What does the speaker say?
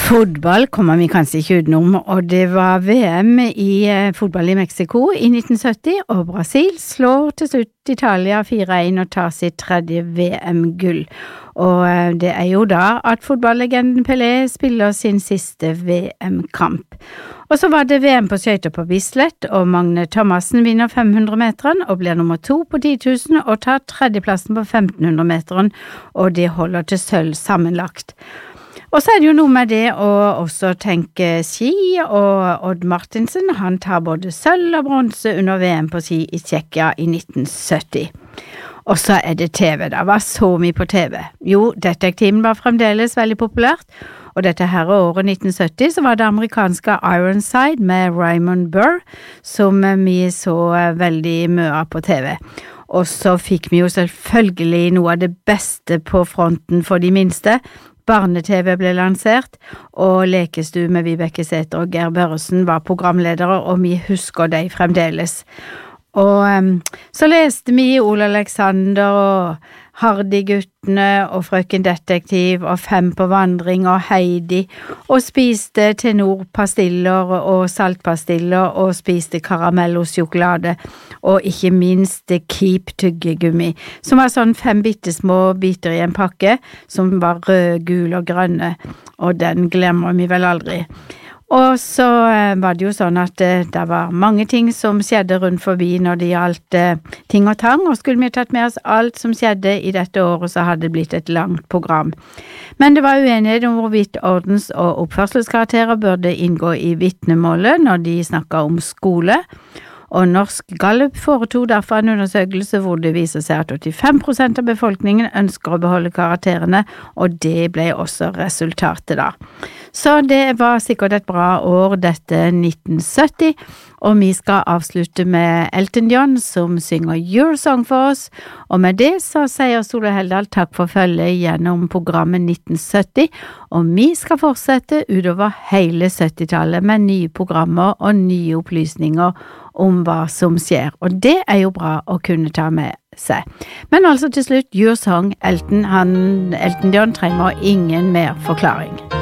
Fotball kommer vi kanskje ikke utenom, og det var VM i fotball i Mexico i 1970, og Brasil slår til slutt Italia 4-1 og tar sitt tredje VM-gull. Og det jo da at fotballlegenden Pelé spiller sin siste VM-kamp. Og så var det VM på skøyter på Bislett, og Magne Thomassen vinner 500-meteren og blir nummer 2 på 10 000 og tar tredjeplassen på 1500-meteren, og de holder til sølv sammenlagt. Og så det jo noe med det å også tenke ski, og Odd Martinsen, han tar både sølv og bronse under VM på ski i Tsjekkia i 1970. Og så det TV, da var så mye på TV. Jo, Detektiven var fremdeles veldig populært, og dette her året 1970 så var det amerikanske Ironside med Raymond Burr, som vi så veldig mye på TV. Og så fikk vi jo selvfølgelig noe av det beste på fronten for de minste. Barne-TV ble lansert, og Lekestue med Vibeke Sæther og Geir Børresen var programledere, og vi husker de fremdeles. Og så leste vi Ole Alexander og Hardy-guttene og Frøken Detektiv og Fem på vandring og Heidi, og spiste tenorpastiller og saltpastiller og spiste karamellosjokolade, og ikke minst Keep tyggegummi, som var sånn 5 bittesmå biter i en pakke, som var røde, gule og grønne, og den glemmer vi vel aldri. Og så var det jo sånn at det var mange ting som skjedde rundt forbi når det gjaldt ting og tang, og skulle vi tatt med oss alt som skjedde i dette året, så hadde det blitt et langt program. Men det var uenighet om hvorvidt ordens- og oppførselskarakterer burde inngå i vitnemålet når de snakket om skole, og Norsk Gallup foretok derfor en undersøkelse hvor det viser seg at 85% av befolkningen ønsker å beholde karakterene, og det ble også resultatet da. Så det var sikkert et bra år, dette 1970, og vi skal avslutte med Elton John som synger Your Song for oss, og med det så sier Ståle Heldal takk for følget gjennom programmet 1970, og vi skal fortsette utover hele 70-tallet med nye programmer og nye opplysninger om hva som skjer, og det jo bra å kunne ta med seg. Men altså til slutt, Your Song, Elton John trenger ingen mer forklaring.